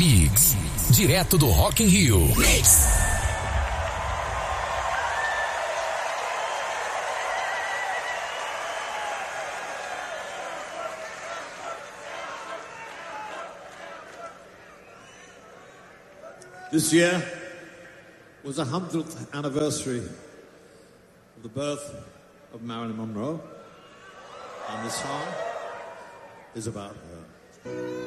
Mix, direto do Rock in Rio. Mix. This year was the 100th anniversary of the birth of Marilyn Monroe, and this song is about her.